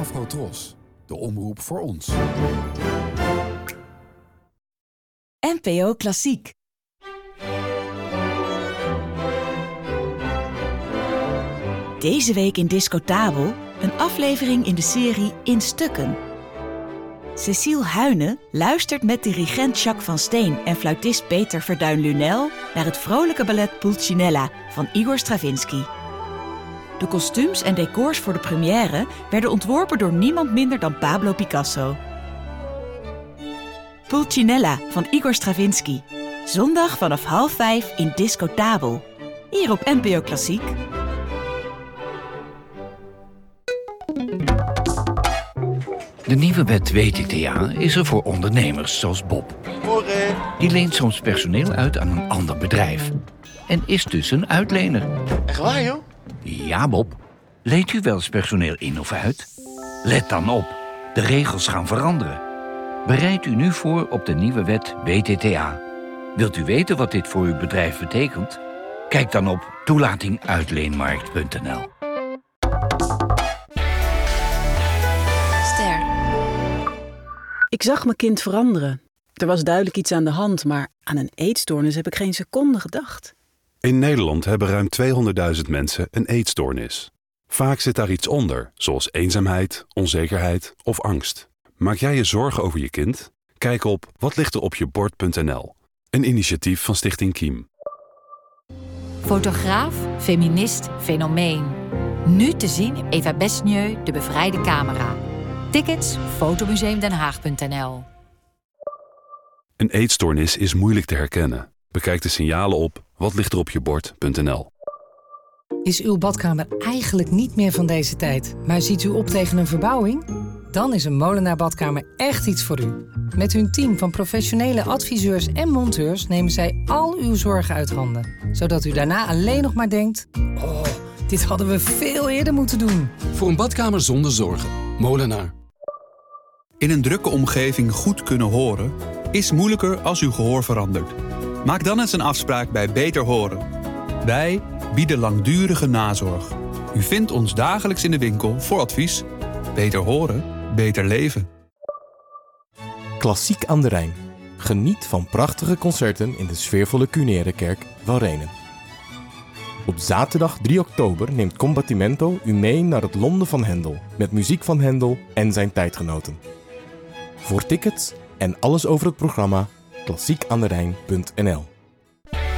Afrotros, de omroep voor ons. NPO Klassiek. Deze week in Discotabel een aflevering in de serie In Stukken. Cécile Huyne luistert met dirigent Jacques van Steen en fluitist Peter Verduin-Lunel naar het vrolijke ballet Pulcinella van Igor Stravinsky. De kostuums en decors voor de première werden ontworpen door niemand minder dan Pablo Picasso. Pulcinella van Igor Stravinsky. Zondag vanaf 4:30 in Discotabel. Hier op NPO Klassiek. De nieuwe wet WTTA is er voor ondernemers zoals Bob. Die leent soms personeel uit aan een ander bedrijf. En is dus een uitlener. Echt waar, joh? Ja, Bob. Leent u wel eens personeel in of uit? Let dan op. De regels gaan veranderen. Bereid u nu voor op de nieuwe wet WTTA. Wilt u weten wat dit voor uw bedrijf betekent? Kijk dan op toelatinguitleenmarkt.nl. Ik zag mijn kind veranderen. Er was duidelijk iets aan de hand, maar aan een eetstoornis heb ik geen seconde gedacht. In Nederland hebben ruim 200.000 mensen een eetstoornis. Vaak zit daar iets onder, zoals eenzaamheid, onzekerheid of angst. Maak jij je zorgen over je kind? Kijk op watlichteropjebord.nl. Een initiatief van Stichting Kiem. Fotograaf, feminist, fenomeen. Nu te zien Eva Besnieu, De Bevrijde Camera. Tickets fotomuseumdenhaag.nl. Een eetstoornis is moeilijk te herkennen. Bekijk de signalen op watlichteropjebord.nl. Is uw badkamer eigenlijk niet meer van deze tijd, maar ziet u op tegen een verbouwing? Dan is een Molenaar badkamer echt iets voor u. Met hun team van professionele adviseurs en monteurs nemen zij al uw zorgen uit handen. Zodat u daarna alleen nog maar denkt: oh, dit hadden we veel eerder moeten doen. Voor een badkamer zonder zorgen. Molenaar. In een drukke omgeving goed kunnen horen is moeilijker als uw gehoor verandert. Maak dan eens een afspraak bij Beter Horen. Wij bieden langdurige nazorg. U vindt ons dagelijks in de winkel voor advies. Beter horen, beter leven. Klassiek aan de Rijn. Geniet van prachtige concerten in de sfeervolle Cunerekerk Walrenen. Op zaterdag 3 oktober neemt Combattimento u mee naar het Londen van Hendel, met muziek van Hendel en zijn tijdgenoten. Voor tickets en alles over het programma klassiekaanderijn.nl.